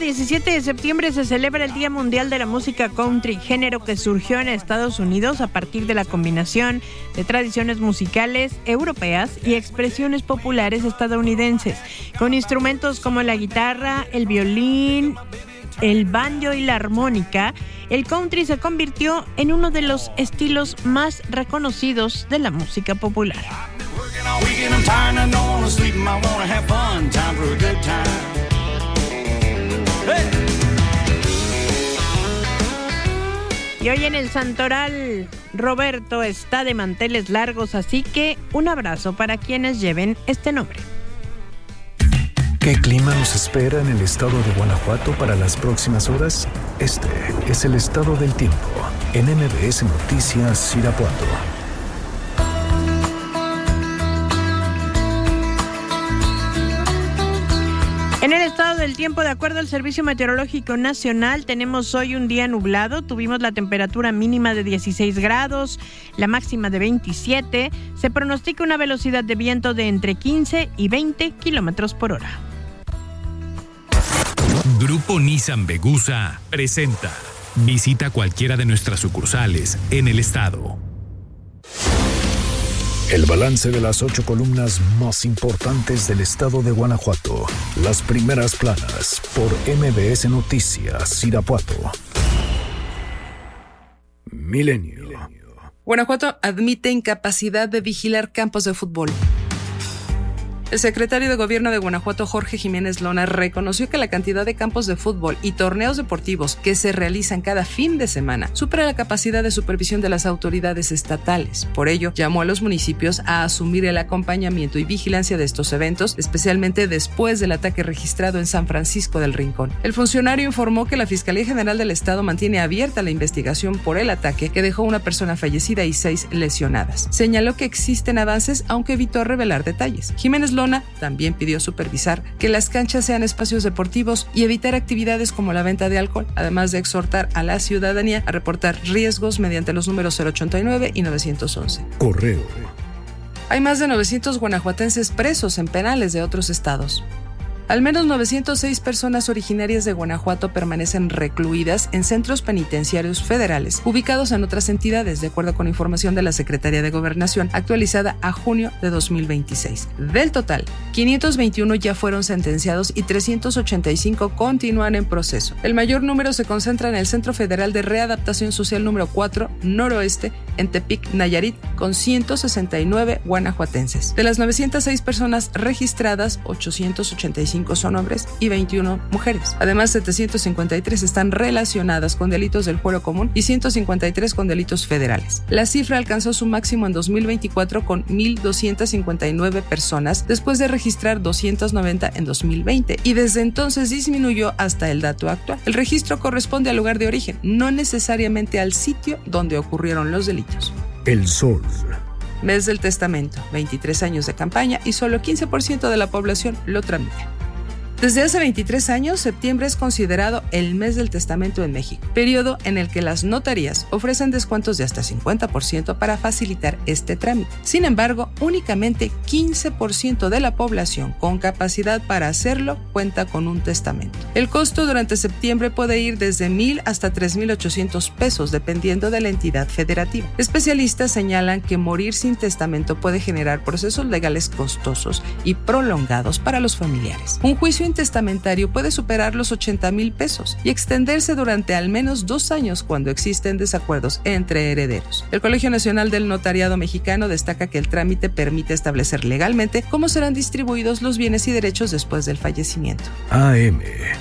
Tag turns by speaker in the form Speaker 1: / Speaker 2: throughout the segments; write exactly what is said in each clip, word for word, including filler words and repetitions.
Speaker 1: diecisiete de septiembre se celebra el Día Mundial de la Música Country, género que surgió en Estados Unidos a partir de la combinación de tradiciones musicales europeas y expresiones populares estadounidenses, con instrumentos como la guitarra, el violín, el banjo y la armónica. El country se convirtió en uno de los estilos más reconocidos de la música popular. Y hoy en el Santoral, Roberto está de manteles largos, así que un abrazo para quienes lleven este nombre.
Speaker 2: ¿Qué clima nos espera en el estado de Guanajuato para las próximas horas? Este es el estado del tiempo en M B S Noticias Irapuato.
Speaker 1: En el estado del tiempo, de acuerdo al Servicio Meteorológico Nacional, tenemos hoy un día nublado. Tuvimos la temperatura mínima de dieciséis grados, la máxima de veintisiete. Se pronostica una velocidad de viento de entre quince y veinte kilómetros por hora.
Speaker 3: Grupo Nissan Vegusa presenta. Visita cualquiera de nuestras sucursales en el estado.
Speaker 2: El balance de las ocho columnas más importantes del estado de Guanajuato. Las primeras planas por M B S Noticias Irapuato. Milenio.
Speaker 4: Guanajuato admite incapacidad de vigilar campos de fútbol. El secretario de Gobierno de Guanajuato, Jorge Jiménez Lona, reconoció que la cantidad de campos de fútbol y torneos deportivos que se realizan cada fin de semana supera la capacidad de supervisión de las autoridades estatales. Por ello, llamó a los municipios a asumir el acompañamiento y vigilancia de estos eventos, especialmente después del ataque registrado en San Francisco del Rincón. El funcionario informó que la Fiscalía General del Estado mantiene abierta la investigación por el ataque que dejó una persona fallecida y seis lesionadas. Señaló que existen avances, aunque evitó revelar detalles. Jiménez Lona también pidió supervisar que las canchas sean espacios deportivos y evitar actividades como la venta de alcohol, además de exhortar a la ciudadanía a reportar riesgos mediante los números cero ochenta y nueve y novecientos once.
Speaker 2: Correo.
Speaker 4: Hay más de novecientos guanajuatenses presos en penales de otros estados. Al menos novecientas seis personas originarias de Guanajuato permanecen recluidas en centros penitenciarios federales ubicados en otras entidades, de acuerdo con información de la Secretaría de Gobernación actualizada a junio de dos mil veintiséis. Del total, quinientos veintiuno ya fueron sentenciados y trescientos ochenta y cinco continúan en proceso. El mayor número se concentra en el Centro Federal de Readaptación Social número cuatro, Noroeste, en Tepic, Nayarit, con ciento sesenta y nueve guanajuatenses. De las novecientas seis personas registradas, ochocientos ochenta y cinco son hombres y veintiuno mujeres. Además, setecientos cincuenta y tres están relacionadas con delitos del fuero común y ciento cincuenta y tres con delitos federales. La cifra alcanzó su máximo en dos mil veinticuatro con mil doscientas cincuenta y nueve personas después de registrar doscientas noventa en dos mil veinte y desde entonces disminuyó hasta el dato actual. El registro corresponde al lugar de origen, no necesariamente al sitio donde ocurrieron los delitos.
Speaker 2: El Sol.
Speaker 4: Mes del testamento, veintitrés años de campaña y solo quince por ciento de la población lo tramita. Desde hace veintitrés años, septiembre es considerado el mes del testamento en México, periodo en el que las notarías ofrecen descuentos de hasta cincuenta por ciento para facilitar este trámite. Sin embargo, únicamente quince por ciento de la población con capacidad para hacerlo cuenta con un testamento. El costo durante septiembre puede ir desde mil hasta tres mil ochocientos pesos, dependiendo de la entidad federativa. Especialistas señalan que morir sin testamento puede generar procesos legales costosos y prolongados para los familiares. Un juicio intestamentario puede superar los ochenta mil pesos y extenderse durante al menos dos años cuando existen desacuerdos entre herederos. El Colegio Nacional del Notariado Mexicano destaca que el trámite permite establecer legalmente cómo serán distribuidos los bienes y derechos después del fallecimiento.
Speaker 2: A M.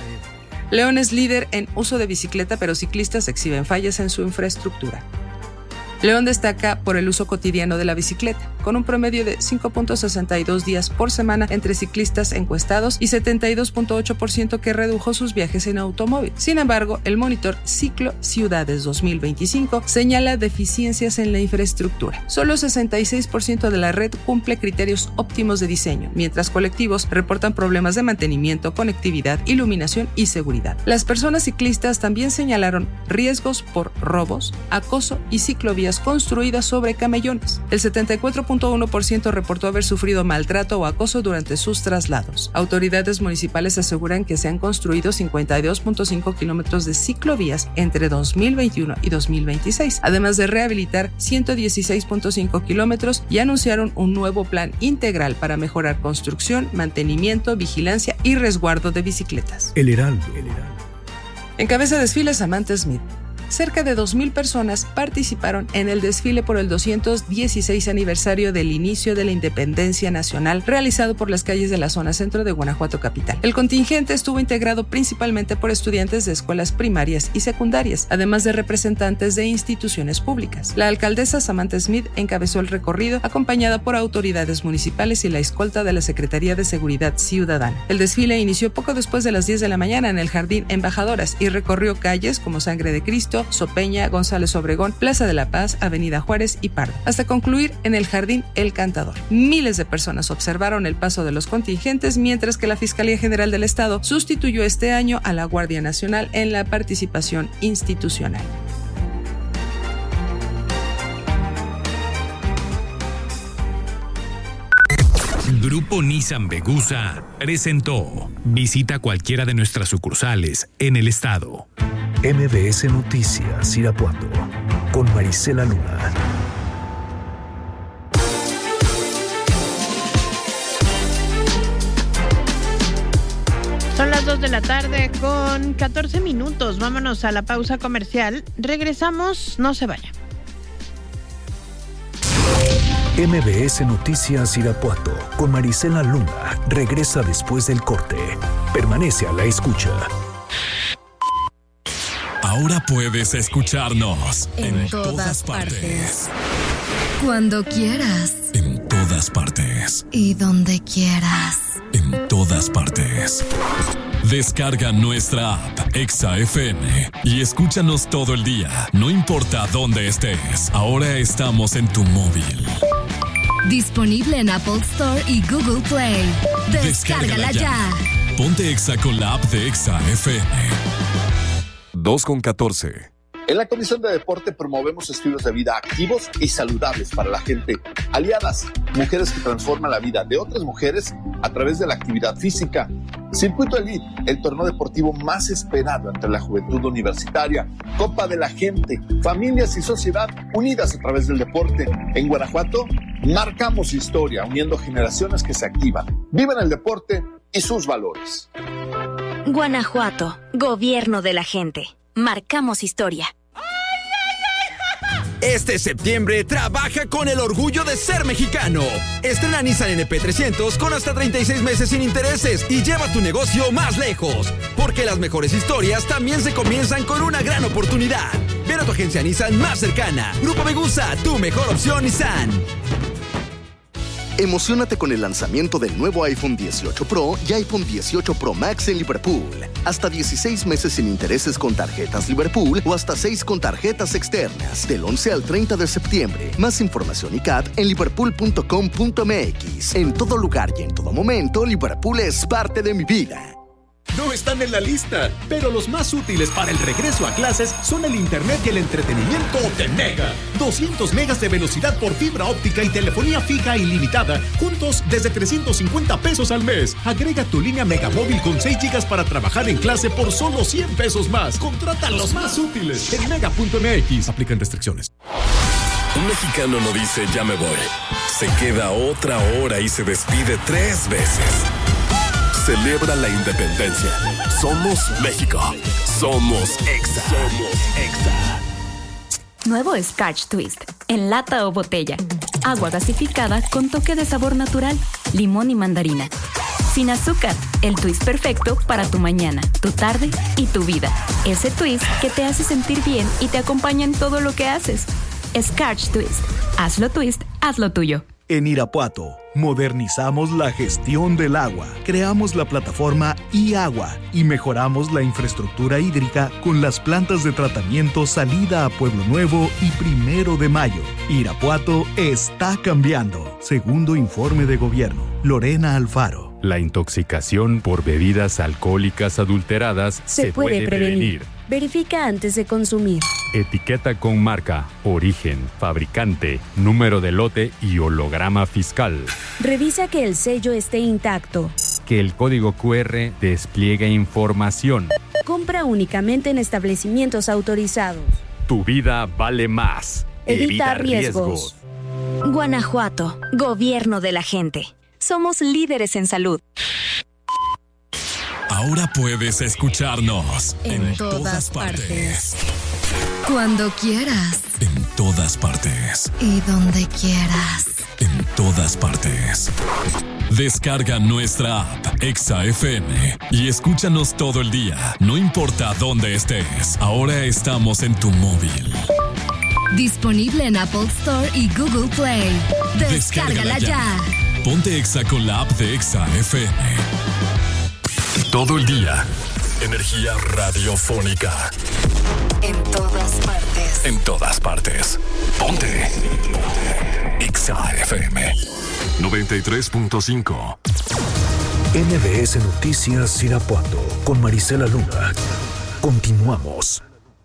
Speaker 4: León es líder en uso de bicicleta, pero ciclistas exhiben fallas en su infraestructura. León destaca por el uso cotidiano de la bicicleta, con un promedio de cinco punto sesenta y dos días por semana entre ciclistas encuestados y setenta y dos punto ocho por ciento que redujo sus viajes en automóvil. Sin embargo, el monitor Ciclo Ciudades dos mil veinticinco señala deficiencias en la infraestructura. Solo sesenta y seis por ciento de la red cumple criterios óptimos de diseño, mientras colectivos reportan problemas de mantenimiento, conectividad, iluminación y seguridad. Las personas ciclistas también señalaron riesgos por robos, acoso y ciclovías viviendas construidas sobre camellones. El setenta y cuatro punto uno por ciento reportó haber sufrido maltrato o acoso durante sus traslados. Autoridades municipales aseguran que se han construido cincuenta y dos punto cinco kilómetros de ciclovías entre dos mil veintiuno y dos mil veintiséis, además de rehabilitar ciento dieciséis punto cinco kilómetros, y anunciaron un nuevo plan integral para mejorar construcción, mantenimiento, vigilancia y resguardo de bicicletas.
Speaker 2: El Heraldo. El Heraldo.
Speaker 4: Encabeza desfile Samantha Smith. Cerca de dos mil personas participaron en el desfile por el doscientos dieciséis aniversario del inicio de la independencia nacional, realizado por las calles de la zona centro de Guanajuato capital. El contingente estuvo integrado principalmente por estudiantes de escuelas primarias y secundarias, además de representantes de instituciones públicas. La alcaldesa Samantha Smith encabezó el recorrido, acompañada por autoridades municipales y la escolta de la Secretaría de Seguridad Ciudadana. El desfile inició poco después de las diez de la mañana en el Jardín Embajadoras y recorrió calles como Sangre de Cristo, Sopeña, González Obregón, Plaza de la Paz, Avenida Juárez y Pardo, hasta concluir en el Jardín El Cantador. Miles de personas observaron el paso de los contingentes, mientras que la Fiscalía General del Estado sustituyó este año a la Guardia Nacional en la participación institucional.
Speaker 3: Grupo Nissan Vegusa presentó. Visita cualquiera de nuestras sucursales en el estado.
Speaker 2: M B S Noticias Irapuato con Marisela Luna.
Speaker 1: Son las dos de la tarde con catorce minutos. Vámonos a la pausa comercial. Regresamos, no se vaya.
Speaker 2: M B S Noticias Irapuato con Marisela Luna regresa después del corte. Permanece a la escucha.
Speaker 5: Ahora puedes escucharnos
Speaker 6: en, en todas, todas partes. partes. Cuando quieras.
Speaker 5: En todas partes.
Speaker 6: Y donde quieras.
Speaker 5: En todas partes. Descarga nuestra app Exa F M y escúchanos todo el día, no importa dónde estés. Ahora estamos en tu móvil.
Speaker 6: Disponible en Apple Store y Google Play. Descárgala, Descárgala ya.
Speaker 5: ya. Ponte Exa con la app de Exa F M. dos con catorce.
Speaker 7: En la Comisión de Deporte promovemos estilos de vida activos y saludables para la gente. Aliadas, mujeres que transforman la vida de otras mujeres a través de la actividad física. Circuito Elite, el torneo deportivo más esperado entre la juventud universitaria. Copa de la Gente, familias y sociedad unidas a través del deporte. En Guanajuato, marcamos historia, uniendo generaciones que se activan, viven el deporte y sus valores.
Speaker 8: Guanajuato, gobierno de la gente. Marcamos historia.
Speaker 9: Este septiembre trabaja con el orgullo de ser mexicano. Estrena Nissan N P trescientos con hasta treinta y seis meses sin intereses y lleva tu negocio más lejos. Porque las mejores historias también se comienzan con una gran oportunidad. Ven a tu agencia Nissan más cercana. Grupo Vegusa, tu mejor opción Nissan.
Speaker 10: Emociónate con el lanzamiento del nuevo iPhone dieciocho Pro y iPhone dieciocho Pro Max en Liverpool. Hasta dieciséis meses sin intereses con tarjetas Liverpool o hasta seis con tarjetas externas. Del once al treinta de septiembre. Más información y C A T en liverpool punto com punto m x. En todo lugar y en todo momento, Liverpool es parte de mi vida.
Speaker 11: No están en la lista, pero los más útiles para el regreso a clases son el internet y el entretenimiento de Mega. doscientos megas de velocidad por fibra óptica y telefonía fija ilimitada, juntos desde trescientos cincuenta pesos al mes. Agrega tu línea Megamóvil con seis gigas para trabajar en clase por solo cien pesos más. Contrata los más útiles en mega punto m x. Aplican restricciones.
Speaker 5: Un mexicano no dice ya me voy. Se queda otra hora y se despide tres veces. Celebra la independencia. Somos México. Somos Exa. Somos Exa.
Speaker 12: Nuevo Scotch Twist. En lata o botella. Agua gasificada con toque de sabor natural. Limón y mandarina. Sin azúcar. El twist perfecto para tu mañana, tu tarde y tu vida. Ese twist que te hace sentir bien y te acompaña en todo lo que haces. Scotch Twist. Hazlo twist, hazlo tuyo.
Speaker 13: En Irapuato, modernizamos la gestión del agua, creamos la plataforma iAgua y mejoramos la infraestructura hídrica con las plantas de tratamiento Salida a Pueblo Nuevo y Primero de Mayo. Irapuato está cambiando. Segundo informe de gobierno. Lorena Alfaro.
Speaker 14: La intoxicación por bebidas alcohólicas adulteradas se,
Speaker 15: se puede, puede prevenir.
Speaker 14: prevenir.
Speaker 15: Verifica antes de consumir.
Speaker 14: Etiqueta con marca, origen, fabricante, número de lote y holograma fiscal.
Speaker 15: Revisa que el sello esté intacto.
Speaker 14: Que el código cu erre despliegue información.
Speaker 15: Compra únicamente en establecimientos autorizados.
Speaker 14: Tu vida vale más.
Speaker 15: Evita, Evita riesgos.
Speaker 8: riesgos. Guanajuato, gobierno de la gente. Somos líderes en salud.
Speaker 5: Ahora puedes escucharnos
Speaker 6: en, en todas, todas partes. partes. Cuando quieras.
Speaker 5: En todas partes.
Speaker 6: Y donde quieras.
Speaker 5: En todas partes. Descarga nuestra app Exa F M y escúchanos todo el día, no importa dónde estés. Ahora estamos en tu móvil.
Speaker 6: Disponible en Apple Store y Google Play. Descárgala, Descárgala ya. ya.
Speaker 5: Ponte Exa con la app de Exa F M. Todo el día. Energía radiofónica.
Speaker 6: En todas partes.
Speaker 5: En todas partes. Ponte. Exa F M. noventa y tres punto cinco.
Speaker 2: N B S Noticias Irapuato con Marisela Luna. Continuamos.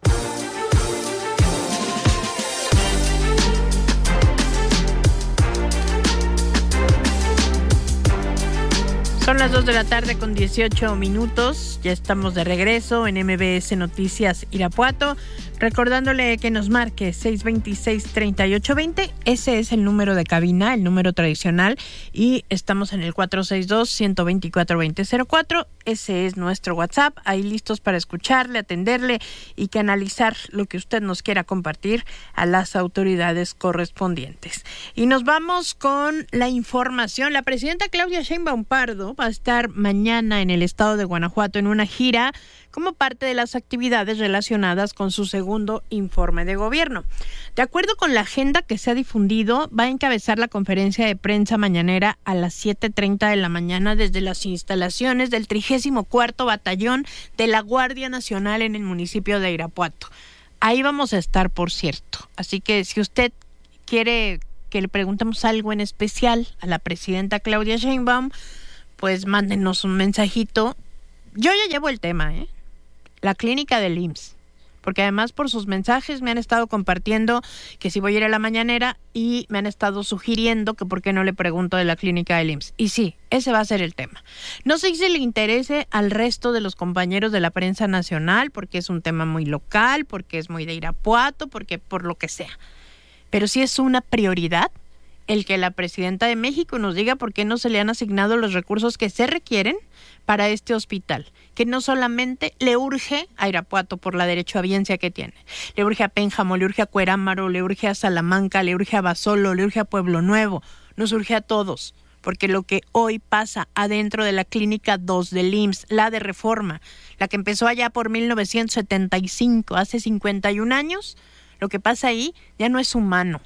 Speaker 1: Son las dos de la tarde con dieciocho minutos. Ya estamos de regreso en M B S Noticias Irapuato. Recordándole que nos marque seis veintiséis, treinta y ocho veinte. Ese es el número de cabina, el número tradicional. Y estamos en el cuatro seis dos, uno dos cuatro, dos cero cero cuatro. Ese es nuestro WhatsApp. Ahí listos para escucharle, atenderle y canalizar lo que usted nos quiera compartir a las autoridades correspondientes. Y nos vamos con la información. La presidenta Claudia Sheinbaum Pardo va a estar mañana en el estado de Guanajuato en una gira como parte de las actividades relacionadas con su segundo informe de gobierno. De acuerdo con la agenda que se ha difundido, va a encabezar la conferencia de prensa mañanera a las siete treinta de la mañana desde las instalaciones del trigésimo cuarto Batallón de la Guardia Nacional en el municipio de Irapuato. Ahí vamos a estar, por cierto. Así que si usted quiere que le preguntemos algo en especial a la presidenta Claudia Sheinbaum, pues mándenos un mensajito. Yo ya llevo el tema, ¿eh? La clínica del I M S S, porque además por sus mensajes me han estado compartiendo que si voy a ir a la mañanera y me han estado sugiriendo que por qué no le pregunto de la clínica del I M S S. Y sí, ese va a ser el tema. No sé si le interese al resto de los compañeros de la prensa nacional, porque es un tema muy local, porque es muy de Irapuato, porque por lo que sea. Pero sí es una prioridad el que la presidenta de México nos diga por qué no se le han asignado los recursos que se requieren para este hospital, que no solamente le urge a Irapuato por la derechohabiencia que tiene, le urge a Pénjamo, le urge a Cuerámaro, le urge a Salamanca, le urge a Basolo, le urge a Pueblo Nuevo, nos urge a todos, porque lo que hoy pasa adentro de la clínica dos del I M S S, la de Reforma, la que empezó allá por mil novecientos setenta y cinco, hace cincuenta y un años, lo que pasa ahí ya no es humano.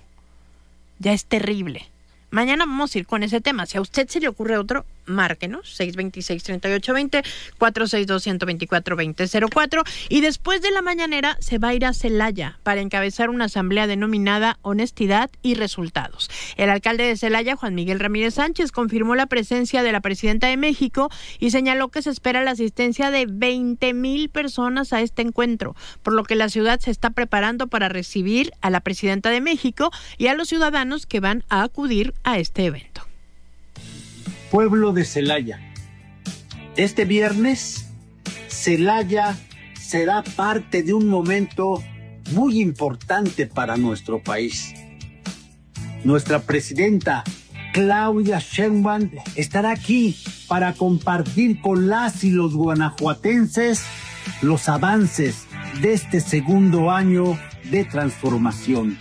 Speaker 1: Ya es terrible. Mañana vamos a ir con ese tema. Si a usted se le ocurre otro, márquenos, seis veintiséis, treinta y ocho veinte, cuatro seis dos, uno dos cuatro, dos cero cero cuatro. Y después de la mañanera se va a ir a Celaya para encabezar una asamblea denominada Honestidad y Resultados. El alcalde de Celaya, Juan Miguel Ramírez Sánchez, confirmó la presencia de la presidenta de México y señaló que se espera la asistencia de veinte mil personas a este encuentro, por lo que la ciudad se está preparando para recibir a la presidenta de México y a los ciudadanos que van a acudir a este evento.
Speaker 16: Pueblo de Celaya, este viernes Celaya será parte de un momento muy importante para nuestro país. Nuestra presidenta Claudia Sheinbaum estará aquí para compartir con las y los guanajuatenses los avances de este segundo año de transformación.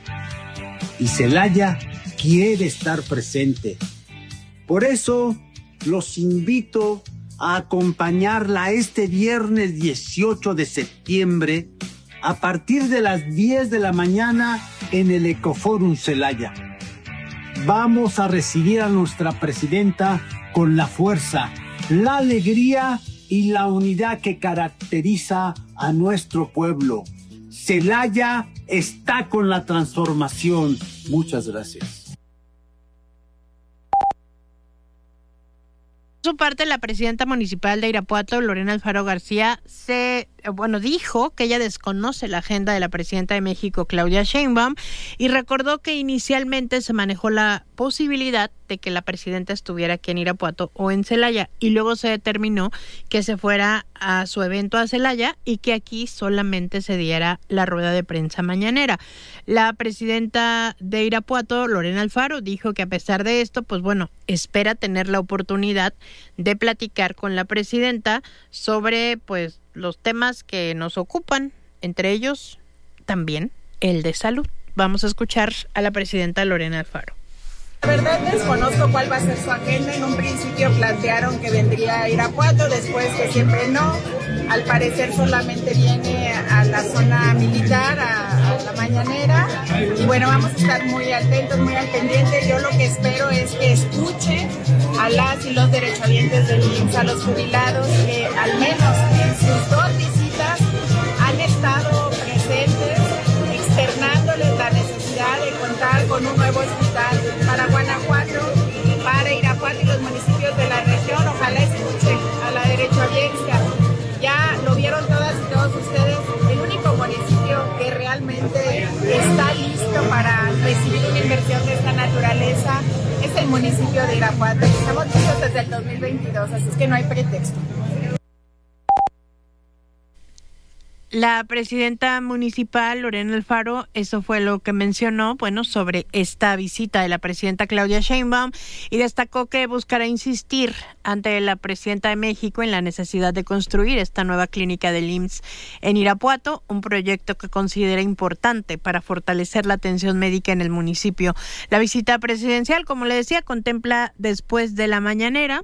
Speaker 16: Y Celaya quiere estar presente. Por eso los invito a acompañarla este viernes dieciocho de septiembre a partir de las diez de la mañana en el Ecoforum Celaya. Vamos a recibir a nuestra presidenta con la fuerza, la alegría y la unidad que caracteriza a nuestro pueblo. Celaya está con la transformación. Muchas gracias.
Speaker 1: Por su parte, la presidenta municipal de Irapuato, Lorena Alfaro García, se bueno dijo que ella desconoce la agenda de la presidenta de México, Claudia Sheinbaum, y recordó que inicialmente se manejó la posibilidad de que la presidenta estuviera aquí en Irapuato o en Celaya, y luego se determinó que se fuera a su evento a Celaya y que aquí solamente se diera la rueda de prensa mañanera. La presidenta de Irapuato, Lorena Alfaro, dijo que a pesar de esto, pues bueno, espera tener la oportunidad de platicar con la presidenta sobre pues los temas que nos ocupan, entre ellos también el de salud. Vamos a escuchar a la presidenta Lorena Alfaro.
Speaker 17: La verdad desconozco cuál va a ser su agenda. En un principio plantearon que vendría a Irapuato, después que siempre no. Al parecer solamente viene a la zona militar, a, a la mañanera. Y bueno, vamos a estar muy atentos, muy al pendiente. Yo lo que espero es que escuche a las y los derechohabientes del I M S S, a los jubilados, que al menos en sus dos visitas han estado presentes, externándoles la necesidad de contar con un nuevo hospital para Guanajuato, para Irapuato y los municipios de la región. Ojalá escuchen a la derechohabiencia. Ya lo vieron todas y todos ustedes, el único municipio que realmente está listo para recibir una inversión de esta naturaleza es el municipio de Irapuato. Estamos listos desde el dos mil veintidós, así es que no hay pretexto.
Speaker 1: La presidenta municipal, Lorena Alfaro, eso fue lo que mencionó, bueno, sobre esta visita de la presidenta Claudia Sheinbaum, y destacó que buscará insistir ante la presidenta de México en la necesidad de construir esta nueva clínica del I M S S en Irapuato, un proyecto que considera importante para fortalecer la atención médica en el municipio. La visita presidencial, como le decía, contempla después de la mañanera,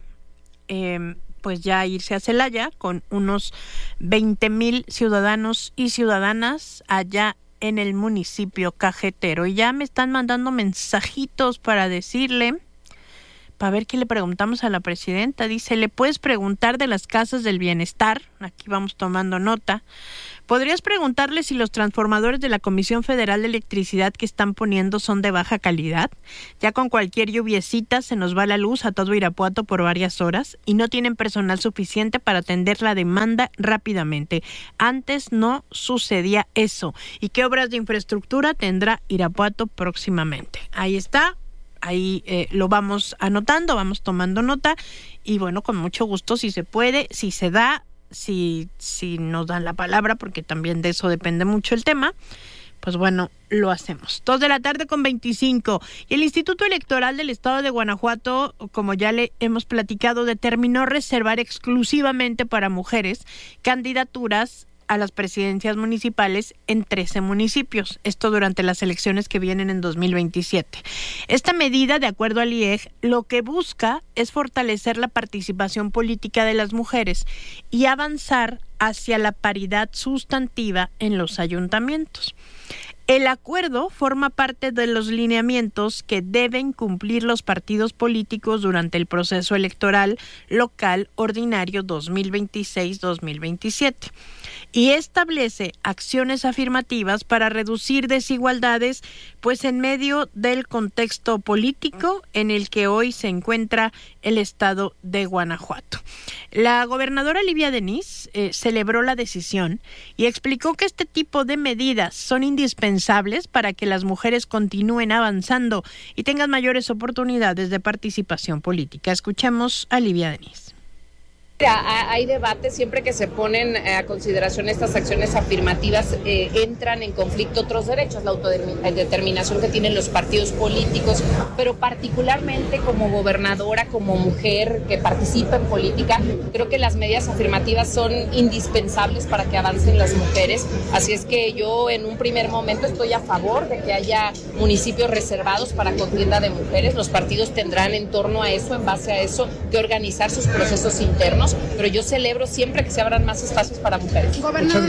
Speaker 1: eh, pues ya irse a Celaya con unos veinte mil ciudadanos y ciudadanas allá en el municipio cajetero. Y ya me están mandando mensajitos para decirle, para ver qué le preguntamos a la presidenta. Dice, ¿le puedes preguntar de las casas del bienestar? Aquí vamos tomando nota. ¿Podrías preguntarle si los transformadores de la Comisión Federal de Electricidad que están poniendo son de baja calidad? Ya con cualquier lluviecita se nos va la luz a todo Irapuato por varias horas y no tienen personal suficiente para atender la demanda rápidamente. Antes no sucedía eso. ¿Y qué obras de infraestructura tendrá Irapuato próximamente? Ahí está. Ahí eh, lo vamos anotando, vamos tomando nota y bueno, con mucho gusto, si se puede, si se da, si, si nos dan la palabra, porque también de eso depende mucho el tema, pues bueno, lo hacemos. Dos de la tarde con veinticinco. Y el Instituto Electoral del Estado de Guanajuato, como ya le hemos platicado, determinó reservar exclusivamente para mujeres candidaturas a las presidencias municipales en trece municipios, esto durante las elecciones que vienen en dos mil veintisiete. Esta medida, de acuerdo al I E G, lo que busca es fortalecer la participación política de las mujeres y avanzar hacia la paridad sustantiva en los ayuntamientos. El acuerdo forma parte de los lineamientos que deben cumplir los partidos políticos durante el proceso electoral local ordinario dos mil veintiséis dos mil veintisiete y establece acciones afirmativas para reducir desigualdades, pues en medio del contexto político en el que hoy se encuentra el estado de Guanajuato. La gobernadora Livia Denis eh, celebró la decisión y explicó que este tipo de medidas son indispensables para que las mujeres continúen avanzando y tengan mayores oportunidades de participación política. Escuchemos a Livia Denis.
Speaker 18: Hay debate siempre que se ponen a consideración estas acciones afirmativas, eh, entran en conflicto otros derechos, la autodeterminación que tienen los partidos políticos, pero particularmente como gobernadora, como mujer que participa en política, creo que las medidas afirmativas son indispensables para que avancen las mujeres, así es que yo en un primer momento estoy a favor de que haya municipios reservados para contienda de mujeres. Los partidos tendrán en torno a eso, en base a eso, que organizar sus procesos internos, pero yo celebro siempre que se abran más espacios para mujeres. Gobernador.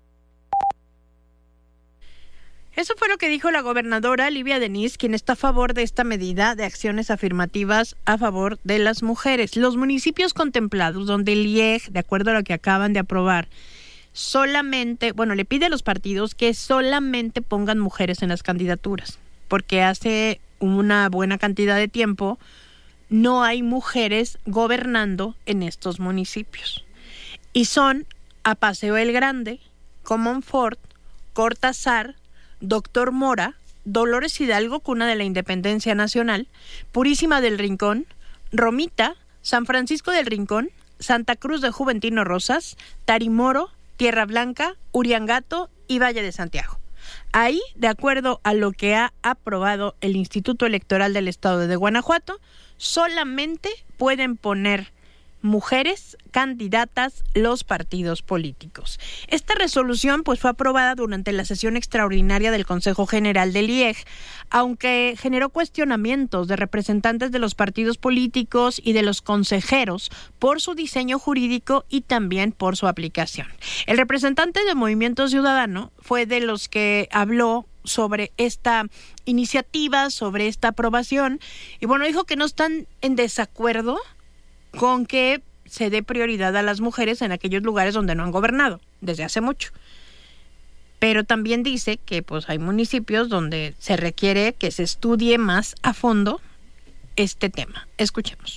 Speaker 1: Eso fue lo que dijo la gobernadora Livia Denis, quien está a favor de esta medida de acciones afirmativas a favor de las mujeres. Los municipios contemplados, donde el I E G, de acuerdo a lo que acaban de aprobar, solamente, bueno, le pide a los partidos que solamente pongan mujeres en las candidaturas, porque hace una buena cantidad de tiempo no hay mujeres gobernando en estos municipios. Y son a Paseo el Grande, Comonfort, Cortázar, Doctor Mora, Dolores Hidalgo, cuna de la Independencia Nacional, Purísima del Rincón, Romita, San Francisco del Rincón, Santa Cruz de Juventino Rosas, Tarimoro, Tierra Blanca, Uriangato y Valle de Santiago. Ahí, de acuerdo a lo que ha aprobado el Instituto Electoral del Estado de Guanajuato, solamente pueden poner mujeres candidatas los partidos políticos. Esta resolución pues fue aprobada durante la sesión extraordinaria del Consejo General del I E G, aunque generó cuestionamientos de representantes de los partidos políticos y de los consejeros por su diseño jurídico y también por su aplicación. El representante de Movimiento Ciudadano fue de los que habló sobre esta iniciativa, sobre esta aprobación, y bueno, dijo que no están en desacuerdo con que se dé prioridad a las mujeres en aquellos lugares donde no han gobernado desde hace mucho. Pero también dice que pues hay municipios donde se requiere que se estudie más a fondo este tema. Escuchemos.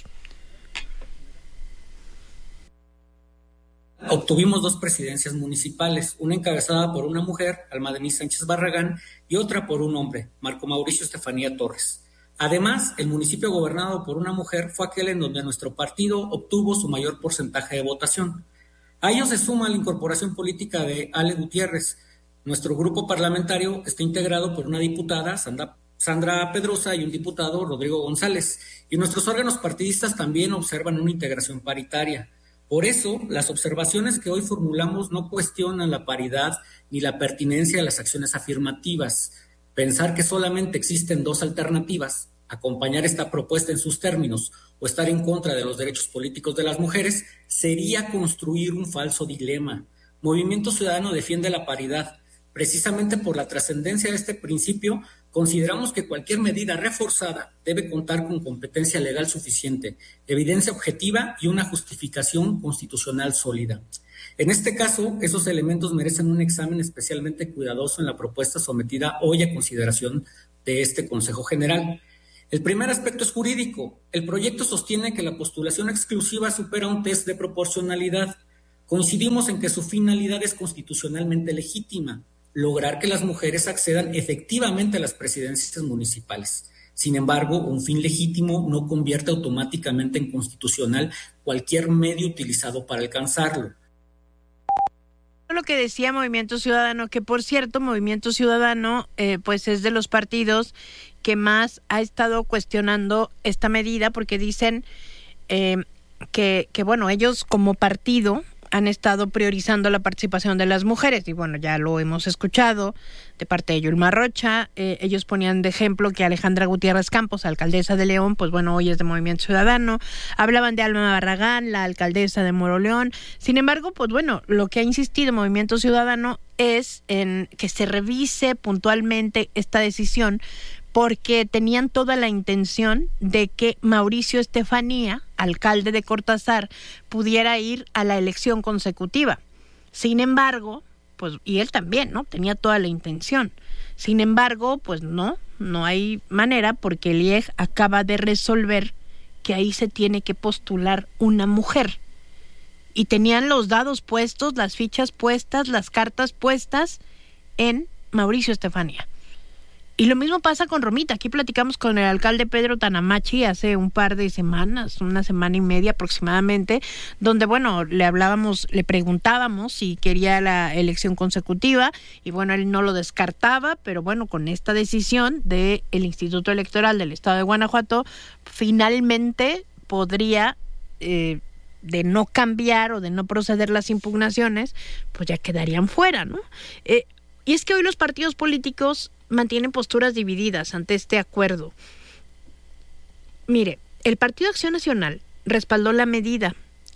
Speaker 19: Obtuvimos dos presidencias municipales, una encabezada por una mujer, Alma Denise Sánchez Barragán, y otra por un hombre, Marco Mauricio Estefanía Torres. Además, el municipio gobernado por una mujer fue aquel en donde nuestro partido obtuvo su mayor porcentaje de votación. A ello se suma la incorporación política de Ale Gutiérrez. Nuestro grupo parlamentario está integrado por una diputada, Sandra, Sandra Pedrosa, y un diputado, Rodrigo González. Y nuestros órganos partidistas también observan una integración paritaria. Por eso, las observaciones que hoy formulamos no cuestionan la paridad ni la pertinencia de las acciones afirmativas. Pensar que solamente existen dos alternativas, acompañar esta propuesta en sus términos o estar en contra de los derechos políticos de las mujeres, sería construir un falso dilema. Movimiento Ciudadano defiende la paridad. Precisamente por la trascendencia de este principio, consideramos que cualquier medida reforzada debe contar con competencia legal suficiente, evidencia objetiva y una justificación constitucional sólida. En este caso, esos elementos merecen un examen especialmente cuidadoso en la propuesta sometida hoy a consideración de este Consejo General. El primer aspecto es jurídico. El proyecto sostiene que la postulación exclusiva supera un test de proporcionalidad. Coincidimos en que su finalidad es constitucionalmente legítima, lograr que las mujeres accedan efectivamente a las presidencias municipales. Sin embargo, un fin legítimo no convierte automáticamente en constitucional cualquier medio utilizado para alcanzarlo.
Speaker 1: Lo que decía Movimiento Ciudadano, que por cierto, Movimiento Ciudadano eh, pues es de los partidos que más ha estado cuestionando esta medida, porque dicen eh, que, que, bueno, ellos como partido han estado priorizando la participación de las mujeres, y bueno, ya lo hemos escuchado de parte de Yulma Rocha. Eh, ellos ponían de ejemplo que Alejandra Gutiérrez Campos, alcaldesa de León, pues bueno, hoy es de Movimiento Ciudadano. Hablaban de Alma Barragán, la alcaldesa de Moroleón. Sin embargo, pues bueno, lo que ha insistido Movimiento Ciudadano es en que se revise puntualmente esta decisión, porque tenían toda la intención de que Mauricio Estefanía, alcalde de Cortázar, pudiera ir a la elección consecutiva. Sin embargo, pues, y él también, ¿no? Tenía toda la intención. Sin embargo, pues no, no hay manera, porque el I E G acaba de resolver que ahí se tiene que postular una mujer. Y tenían los dados puestos, las fichas puestas, las cartas puestas en Mauricio Estefanía. Y lo mismo pasa con Romita. Aquí platicamos con el alcalde Pedro Tanamachi hace un par de semanas, una semana y media aproximadamente, donde, bueno, le hablábamos, le preguntábamos si quería la elección consecutiva, y bueno, él no lo descartaba, pero bueno, con esta decisión del Instituto Electoral del Estado de Guanajuato, finalmente podría, eh, de no cambiar o de no proceder las impugnaciones, pues ya quedarían fuera, ¿no? Eh, y es que hoy los partidos políticos mantienen posturas divididas ante este acuerdo. Mire, el Partido Acción Nacional respaldó la medida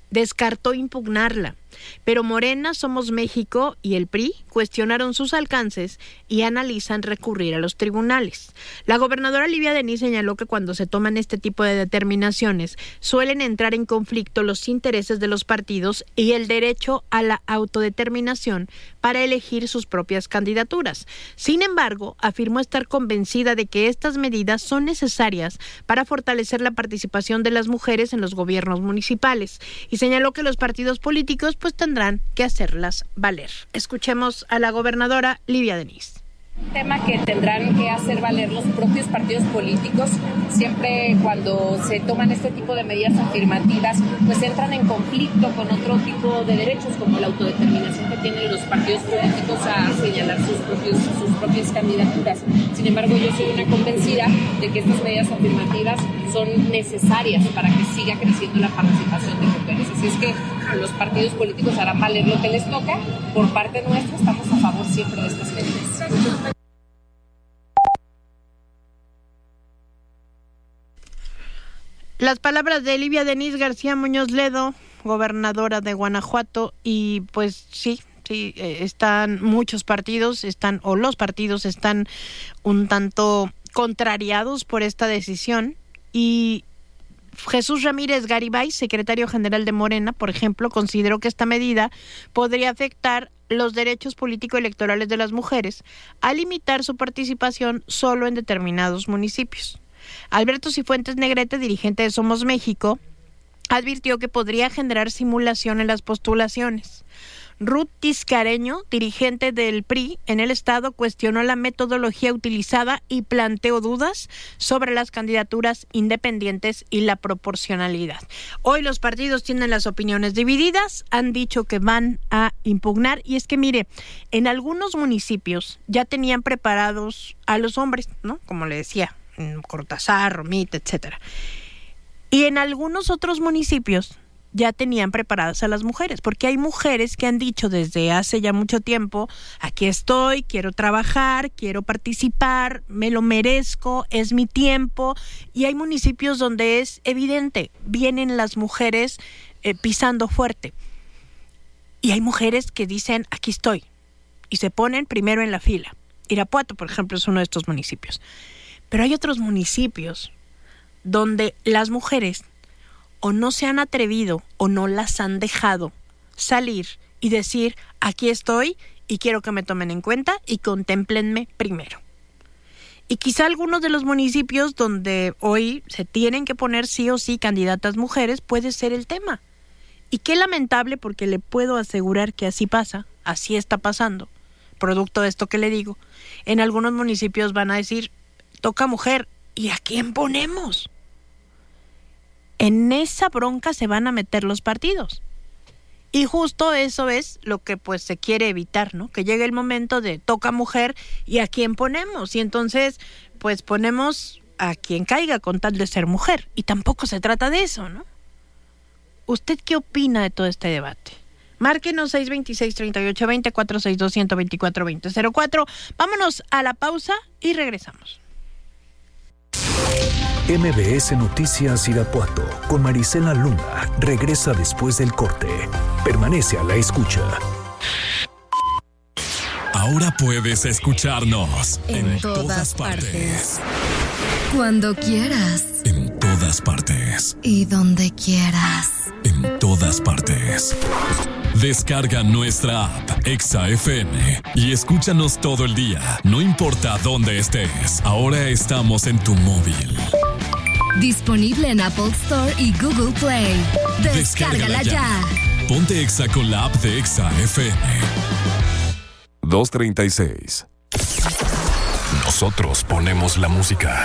Speaker 1: descartó impugnarla. Pero Morena, Somos México y el P R I cuestionaron sus alcances y analizan recurrir a los tribunales. La gobernadora Livia Denis señaló que cuando se toman este tipo de determinaciones suelen entrar en conflicto los intereses de los partidos y el derecho a la autodeterminación para elegir sus propias candidaturas. Sin embargo, afirmó estar convencida de que estas medidas son necesarias para fortalecer la participación de las mujeres en los gobiernos municipales y señaló que los partidos políticos pues tendrán que hacerlas valer. Escuchemos a la gobernadora Livia Denis.
Speaker 18: Tema que tendrán que hacer valer los propios partidos políticos. Siempre cuando se toman este tipo de medidas afirmativas, pues entran en conflicto con otro tipo de derechos, como la autodeterminación que tienen los partidos políticos a señalar sus propios, sus propias candidaturas. Sin embargo, yo soy una convencida de que estas medidas afirmativas son necesarias para que siga creciendo la participación de mujeres. Así es que los partidos políticos harán valer lo que les toca. Por parte nuestra, estamos a favor siempre de estas medidas.
Speaker 1: Las palabras de Livia Denis García Muñoz Ledo, gobernadora de Guanajuato, y pues sí, sí, están muchos partidos, están, o los partidos están un tanto contrariados por esta decisión, y Jesús Ramírez Garibay, secretario general de Morena, por ejemplo, consideró que esta medida podría afectar los derechos político-electorales de las mujeres al limitar su participación solo en determinados municipios. Alberto Cifuentes Negrete, dirigente de Somos México, advirtió que podría generar simulación en las postulaciones. Ruth Tiscareño, dirigente del P R I en el estado, cuestionó la metodología utilizada y planteó dudas sobre las candidaturas independientes y la proporcionalidad. Hoy los partidos tienen las opiniones divididas, han dicho que van a impugnar, y es que mire, en algunos municipios ya tenían preparados a los hombres, ¿no? Como le decía, Cortázar, Romita, etcétera. Y en algunos otros municipios ya tenían preparadas a las mujeres, porque hay mujeres que han dicho desde hace ya mucho tiempo, aquí estoy, quiero trabajar, quiero participar, me lo merezco, es mi tiempo, y hay municipios donde es evidente, vienen las mujeres eh, pisando fuerte, y hay mujeres que dicen, aquí estoy, y se ponen primero en la fila. Irapuato, por ejemplo, es uno de estos municipios. Pero hay otros municipios donde las mujeres o no se han atrevido o no las han dejado salir y decir, aquí estoy y quiero que me tomen en cuenta y contémplenme primero. Y quizá algunos de los municipios donde hoy se tienen que poner sí o sí candidatas mujeres puede ser el tema. Y qué lamentable, porque le puedo asegurar que así pasa, así está pasando, producto de esto que le digo. En algunos municipios van a decir, toca mujer, ¿y a quién ponemos? En esa bronca se van a meter los partidos. Y justo eso es lo que pues se quiere evitar, ¿no? Que llegue el momento de toca mujer y a quién ponemos. Y entonces pues ponemos a quien caiga con tal de ser mujer. Y tampoco se trata de eso, ¿no? ¿Usted qué opina de todo este debate? Márquenos seis dos seis, tres ocho dos cero, cuatro seis dos, uno dos cuatro, dos cero cero cuatro. Vámonos a la pausa y regresamos.
Speaker 2: M B S Noticias Irapuato con Marisela Luna regresa después del corte. Permanece a la escucha.
Speaker 5: Ahora puedes escucharnos
Speaker 6: en, en todas, todas partes. partes. Cuando quieras.
Speaker 5: En todas partes.
Speaker 6: Y donde quieras.
Speaker 5: En todas partes. Descarga nuestra app Exa F M y escúchanos todo el día, no importa dónde estés. Ahora estamos en tu móvil.
Speaker 6: Disponible en Apple Store y Google Play. Descárgala, Descárgala ya.
Speaker 5: ya. Ponte Exa con la app de Exa F M. dos treinta y seis. Nosotros ponemos la música.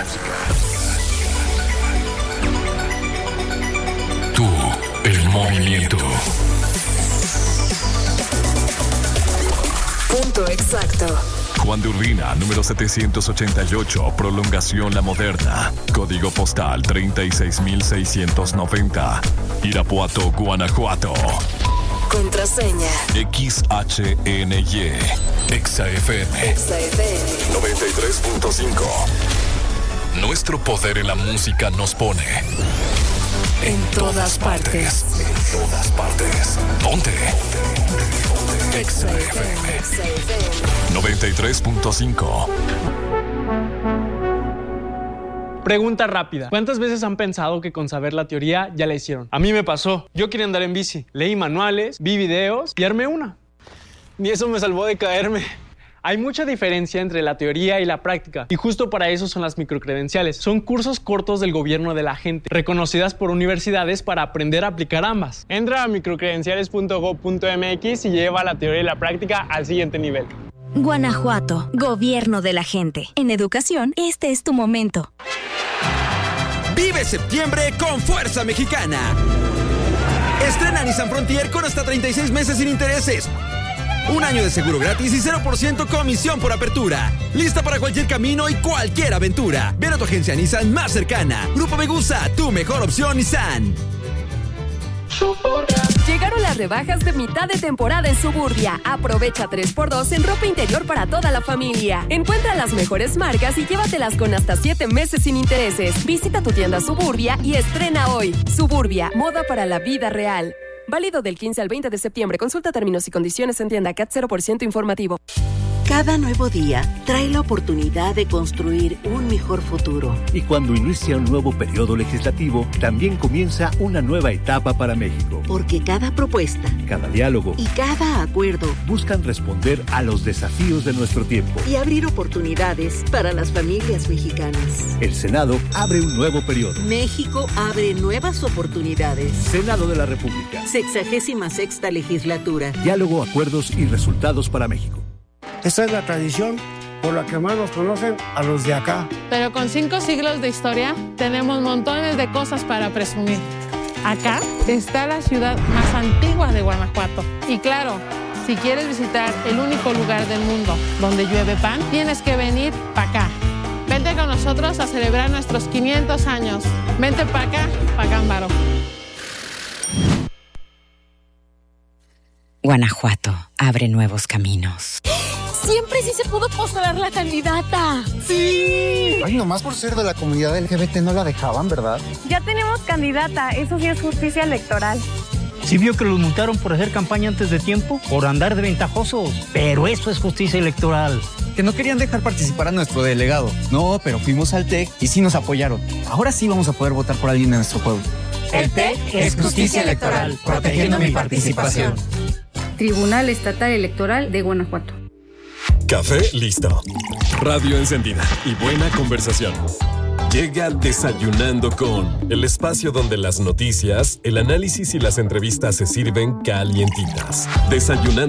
Speaker 5: Tú, el movimiento.
Speaker 6: Punto exacto.
Speaker 5: Juan de Urbina, número setecientos ochenta y ocho, Prolongación La Moderna. Código postal treinta y seis mil seiscientos noventa. Irapuato, Guanajuato.
Speaker 6: Contraseña
Speaker 5: X H N Y. Exa F M.
Speaker 6: Exa F M
Speaker 5: noventa y tres punto cinco. Nuestro poder en la música nos pone En todas partes. En todas partes. Ponte. Exa F M noventa y tres punto cinco.
Speaker 20: Pregunta rápida. ¿Cuántas veces han pensado que con saber la teoría ya la hicieron? A mí me pasó. Yo quería andar en bici. Leí manuales, vi videos y armé una. Ni eso me salvó de caerme. Hay mucha diferencia entre la teoría y la práctica, y justo para eso son las microcredenciales. Son cursos cortos del gobierno de la gente, reconocidas por universidades para aprender a aplicar ambas. Entra a microcredenciales punto gob punto m x y lleva la teoría y la práctica al siguiente nivel.
Speaker 8: Guanajuato, gobierno de la gente. En educación, este es tu momento.
Speaker 9: Vive septiembre con Fuerza Mexicana. Estrena Nissan Frontier con hasta treinta y seis meses sin intereses. Un año de seguro gratis y cero por ciento comisión por apertura. Lista para cualquier camino y cualquier aventura. Ven a tu agencia Nissan más cercana. Grupo Megusa, tu mejor opción Nissan.
Speaker 21: Llegaron las rebajas de mitad de temporada en Suburbia. Aprovecha tres por dos en ropa interior para toda la familia. Encuentra las mejores marcas y llévatelas con hasta siete meses sin intereses. Visita tu tienda Suburbia y estrena hoy. Suburbia, moda para la vida real. Válido del quince al veinte de septiembre. Consulta términos y condiciones en tienda. C A T cero por ciento informativo.
Speaker 22: Cada nuevo día trae la oportunidad de construir un mejor futuro.
Speaker 23: Y cuando inicia un nuevo periodo legislativo, también comienza una nueva etapa para México.
Speaker 22: Porque cada propuesta,
Speaker 23: cada diálogo
Speaker 22: y cada acuerdo
Speaker 23: buscan responder a los desafíos de nuestro tiempo
Speaker 22: y abrir oportunidades para las familias mexicanas.
Speaker 23: El Senado abre un nuevo periodo.
Speaker 22: México abre nuevas oportunidades.
Speaker 23: Senado de la República.
Speaker 22: Sexagésima sexta legislatura.
Speaker 23: Diálogo, acuerdos y resultados para México.
Speaker 24: Esta es la tradición por la que más nos conocen a los de acá.
Speaker 25: Pero con cinco siglos de historia tenemos montones de cosas para presumir. Acá está la ciudad más antigua de Guanajuato. Y claro, si quieres visitar el único lugar del mundo donde llueve pan, tienes que venir para acá. Vente con nosotros a celebrar nuestros quinientos años. Vente para acá, para Gámbaro.
Speaker 26: Guanajuato abre nuevos caminos.
Speaker 27: Siempre sí se pudo postular la candidata.
Speaker 28: ¡Sí! Ay, nomás por ser de la comunidad L G B T no la dejaban, ¿verdad?
Speaker 29: Ya tenemos candidata, eso sí es justicia electoral.
Speaker 30: Sí vio que los multaron por hacer campaña antes de tiempo, por andar de ventajosos, pero eso es justicia electoral.
Speaker 28: Que no querían dejar participar a nuestro delegado. No, pero fuimos al T E C y sí nos apoyaron. Ahora sí vamos a poder votar por alguien de nuestro pueblo.
Speaker 29: El T E C es justicia electoral, protegiendo mi participación.
Speaker 31: Tribunal Estatal Electoral de Guanajuato.
Speaker 5: Café listo. Radio encendida y buena conversación. Llega Desayunando con, el espacio donde las noticias, el análisis y las entrevistas se sirven calientitas. Desayunando